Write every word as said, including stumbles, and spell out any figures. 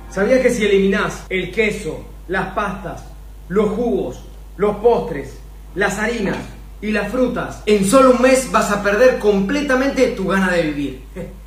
¿Sabías que si eliminás el queso, las pastas, los jugos, los postres, las harinas y las frutas, en solo un mes vas a perder completamente tu gana de vivir?